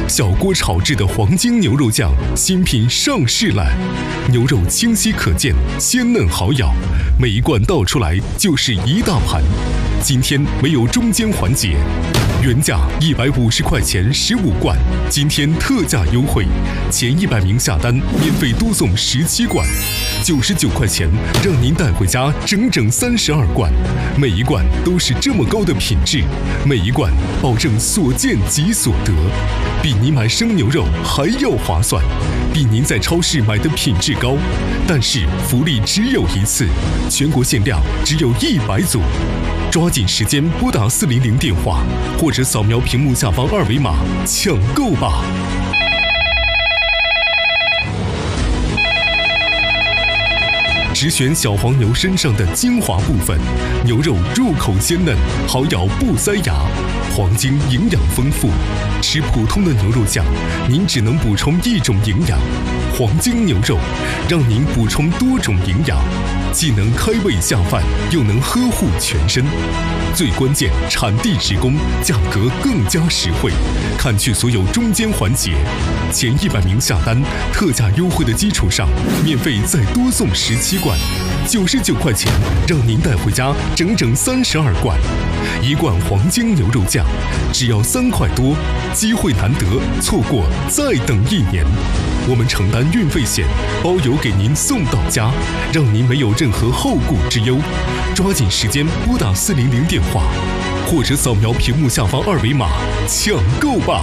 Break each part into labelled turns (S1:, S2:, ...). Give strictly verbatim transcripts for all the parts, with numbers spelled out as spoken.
S1: 小锅炒制的黄金牛肉酱新品上市了，牛肉清晰可见，鲜嫩好咬，每一罐倒出来就是一大盘。今天没有中间环节，原价一百五十块钱十五罐，今天特价优惠，前一百名下单免费多送十七罐，九十九块钱让您带回家整整三十二罐，每一罐都是这么高的品质，每一罐保证所见即所得，比您买生牛肉还要划算，比您在超市买的品质高。但是福利只有一次，全国限量只有一百组，抓紧时间拨打四零零电话，或者扫描屏幕下方二维码抢购吧。只选小黄牛身上的精华部分，牛肉入口鲜嫩，好咬不塞牙，黄金营养丰富。吃普通的牛肉酱，您只能补充一种营养，黄金牛肉让您补充多种营养，既能开胃下饭，又能呵护全身。最关键，产地直供，价格更加实惠，砍去所有中间环节。前一百名下单，特价优惠的基础上，免费再多送十七罐，九十九块钱让您带回家整整三十二罐。一罐黄金牛肉酱只要三块多，机会难得，错过再等一年。我们承担运费险，包邮给您送到家，让您没有任何后顾之忧。抓紧时间拨打四零零电话，或者扫描屏幕下方二维码抢购吧。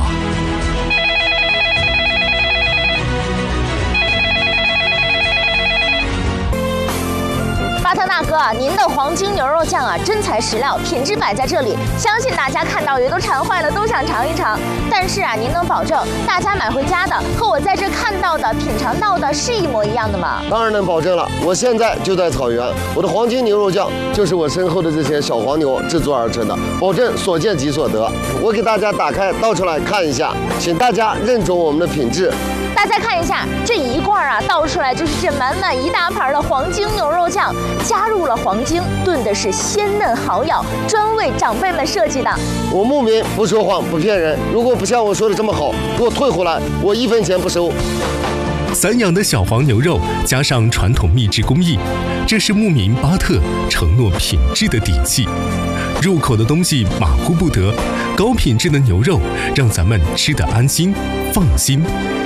S2: 巴特纳哥，您的黄金牛肉酱啊，真材实料，品质摆在这里，相信大家看到也都馋坏了，都想尝一尝。但是啊，您能保证大家买回家的和我在这看到的、品尝到的是一模一样的吗？
S3: 当然能保证了，我现在就在草原，我的黄金牛肉酱就是我身后的这些小黄牛制作而成的，保证所见即所得。我给大家打开倒出来看一下，请大家认准我们的品质。
S2: 大家看一下，这一罐啊倒出来就是这满满一大盘的黄金牛肉酱，加入了黄金，炖的是鲜嫩好咬，专为长辈们设计的。
S3: 我牧民不说谎不骗人，如果不像我说的这么好，给我退回来，我一分钱不收。
S1: 散养的小黄牛肉加上传统秘制工艺，这是牧民巴特承诺品质的底气。入口的东西马虎不得，高品质的牛肉让咱们吃得安心放心。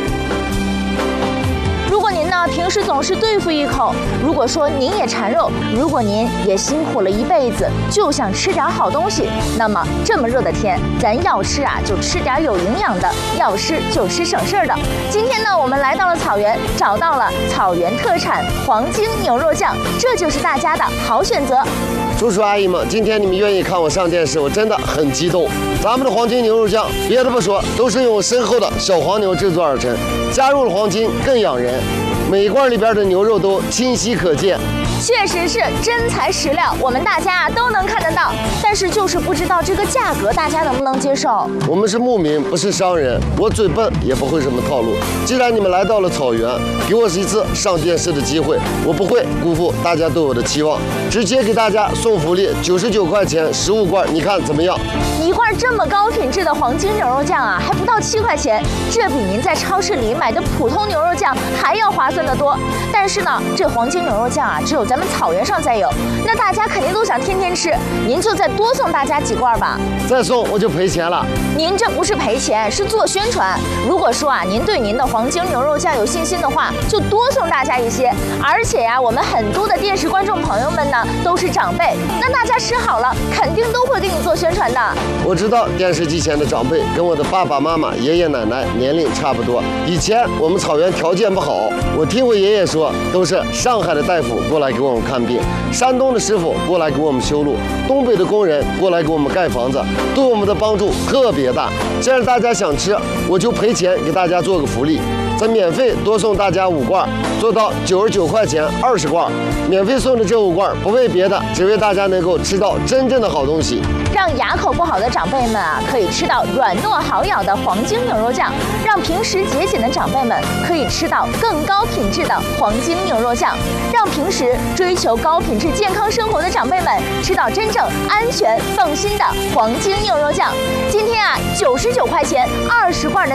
S2: 平时总是对付一口，如果说您也馋肉，如果您也辛苦了一辈子，就想吃点好东西，那么这么热的天，咱要吃啊就吃点有营养的，要吃就吃省事儿的。今天呢，我们来到了草原，找到了草原特产黄金牛肉酱，这就是大家的好选择。
S3: 叔叔阿姨们，今天你们愿意看我上电视，我真的很激动。咱们的黄金牛肉酱，别的不说，都是用我身后的小黄牛制作而成，加入了黄金更养人。每一罐里边的牛肉都清晰可见，
S2: 确实是真材实料，我们大家都能看得到。但是就是不知道这个价格大家能不能接受。
S3: 我们是牧民，不是商人，我嘴笨也不会什么套路。既然你们来到了草原，给我一次上电视的机会，我不会辜负大家对我的期望，直接给大家送福利，九十九块钱十五罐，你看怎么样？
S2: 一罐这么高品质的黄金牛肉酱啊，还不到七块钱，这比您在超市里买的普通牛肉酱还要划算得多。但是呢，这黄金牛肉酱啊，只有咱们草原上才有，那大家肯定都想天天吃，您就再多送大家几罐吧。
S3: 再送我就赔钱了。
S2: 您这不是赔钱，是做宣传。如果说啊，您对您的黄金牛肉酱有信心的话，就多送大家一些。而且呀、啊，我们很多的电视观众朋友们呢，都是长辈，那大家吃好了，肯定都会给你做宣传的。
S3: 我知道电视机前的长辈跟我的爸爸妈妈、爷爷奶奶年龄差不多。以前我们草原条件不好，我听我爷爷说，都是上海的大夫过来给我们看病，山东的师傅过来给我们修路，东北的工人过来给我们盖房子，对我们的帮助特别大。既然大家想吃，我就赔钱给大家做个福利，再免费多送大家五罐，做到九十九块钱二十罐。免费送的这五罐不为别的，只为大家能够吃到真正的好东西，
S2: 让牙口不好的长辈们啊可以吃到软糯好咬的黄金牛肉酱，让平时节俭的长辈们可以吃到更高品质的黄金牛肉酱，让平时追求高品质健康生活的长辈们吃到真正安全放心的黄金牛肉酱。今天啊，九十九块钱二十罐的